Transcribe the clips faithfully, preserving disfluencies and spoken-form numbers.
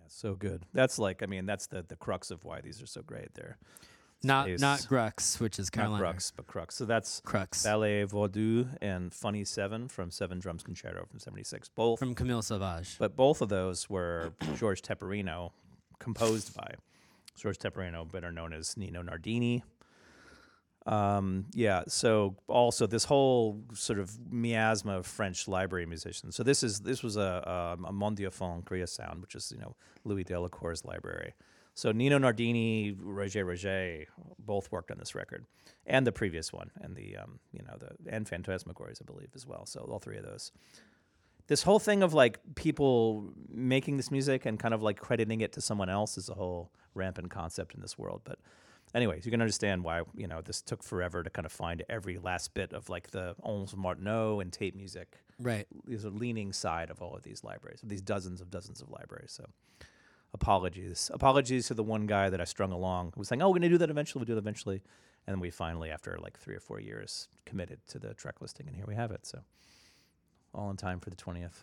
So good. That's like, I mean, that's the the crux of why these are so great. They're Not space- not Grux, which is not Carolina. crux, but crux. So that's Crux. Ballet Vaudou and Funny Seven from Seven Drums Concerto from seventy-six. Both, From Camille Sauvage. but both of those were George Teperino, composed by George Teperino, better known as Nino Nardini. Um, yeah, so also this whole sort of miasma of French library musicians. So this is this was a um, a Mondiophone Korea Sound, which is, you know, Louis Delacour's library. So Nino Nardini, Roger Roger, both worked on this record, and the previous one, and the um, you know the and Phantasmagories, I believe, as well. So all three of those. This whole thing of like people making this music and kind of like crediting it to someone else is a whole rampant concept in this world. But anyways, you can understand why, you know, this took forever to kind of find every last bit of like the Onze Martineau and tape music. Right. These are leaning side of all of these libraries, of these dozens of dozens of libraries. So apologies. Apologies to the one guy that I strung along who was saying, oh, we're going to do that eventually, we'll do that eventually. And then we finally, after like three or four years, committed to the track listing, and here we have it. So all in time for the twentieth.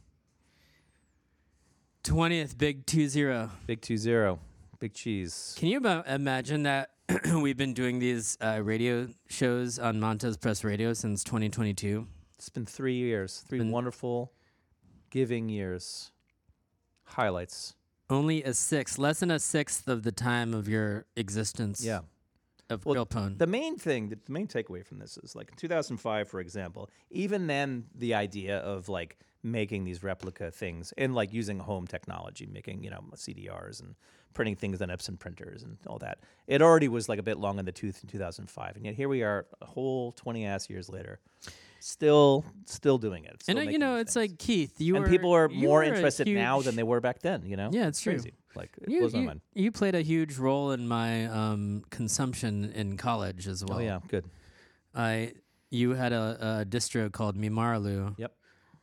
twentieth, big two zero. Big two zero. Big cheese. Can you ima- imagine that we've been doing these uh, radio shows on Montez Press Radio since twenty twenty-two? It's been three years, three Been- wonderful, giving years. Highlights. Only a sixth, less than a sixth of the time of your existence Yeah. of Well, Grillpone. The main thing, the main takeaway from this is like in two thousand five, for example, even then the idea of like making these replica things and like using home technology, making, you know, C D Rs and printing things on Epson printers and all that, it already was like a bit long in the tooth in two thousand five. And yet here we are a whole twenty ass years later, still, still doing it. Still and uh, you making know, these it's things. like Keith. You and were, people are you more were a interested now huge- than they were back then, you know? Yeah, it's true. Crazy. Like, it You, blows my you, mind. you played a huge role in my um, consumption in college as well. Oh, yeah, good. I you had a, a distro called Mimaralu. Yep.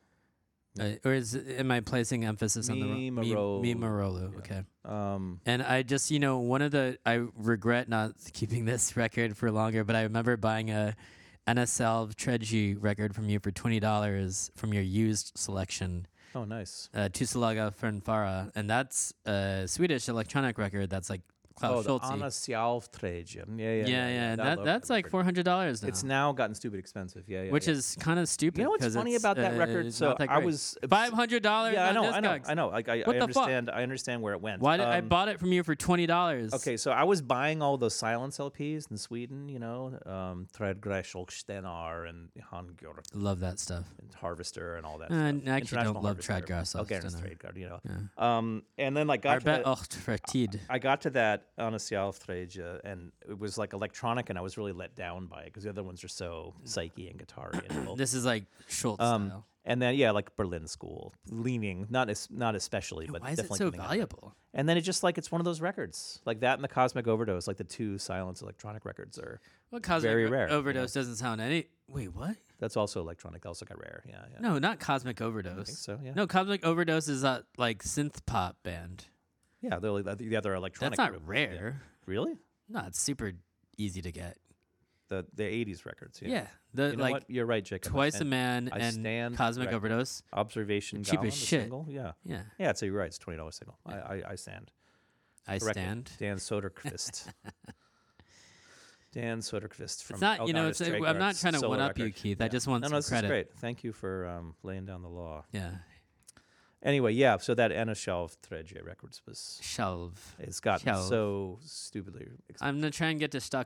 Uh, or is am I placing emphasis on the ro- Mimarolu. Mi- Mimarolu? Yeah. Okay. Um, And I just, you know, one of the I regret not keeping this record for longer, but I remember buying a Anna Salve Treji record from you for twenty dollars from your used selection, oh, nice. uh, Tusalaga Fernfara, and that's a Swedish electronic record that's like Klaus Oh, the Schulze. Anna Sjalfträge. Yeah, yeah, yeah, yeah, and that, love that's like record. four hundred dollars now. It's now gotten stupid expensive. Yeah, yeah. which yeah. is kind of stupid. You know what's 'cause funny it's, about that uh, record? it's So not that I great. was Five hundred dollars. Yeah, I on know, I know, Discogs. I know. Like I, I What the fuck? understand. I understand where it went. Why did I Um, bought it from you for twenty dollars? Okay, so I was buying all those silence L Ps in Sweden. You know, um, Trädgräsholkstenar and Handgjord Love that stuff. and Harvester and all that. Uh, stuff. I actually International don't love Harvester. Trädgräsholkstenar. Okay, it's Trädgård, you know. Yeah. Um, and then like got to Arbet that, ocht för tid. I got to that Anna Sjalfträge, and it was like electronic, and I was really let down by it because the other ones are so psyche and guitar-y and cool. This is like Schultz Um, style. and then yeah, like Berlin School, leaning not as not especially, but Why is it definitely so leaning on that. valuable? And then it just like it's one of those records like that and the Cosmic Overdose, like the two silence electronic records are. Well, Cosmic very O- rare, you know? Overdose doesn't sound any. Wait, what? That's also electronic. That also got rare. Yeah, yeah. No, not Cosmic I Overdose. think so. Yeah. No, Cosmic Overdose is a like synth pop band. Yeah, they're like the, the other electronic. That's not group. rare. Yeah. Really? No, it's super easy to get. The the eighties records. Yeah. Yeah, the You know like what? You're right, Jacob. I Twice a stand- Man I and stand Cosmic corrected. Overdose. Observation. Cheap as Goblin, the shit. Single. Yeah. Yeah, Yeah. So you're right. It's twenty dollars single. I, I I stand. I Corrected. stand. Dan Soderquist. Dan Soderquist from. It's not, you know, Elgar's it's. Trade I'm not Guards trying to solo one up you, record. Keith. I Yeah. just want No, some no, this credit. is great. Thank you for um, laying down the law. Yeah, Anyway, yeah. So that Anna Sjalfträge Records was. Shelv. It's gotten Shelf. so stupidly expensive. I'm gonna try and get to Stockholm.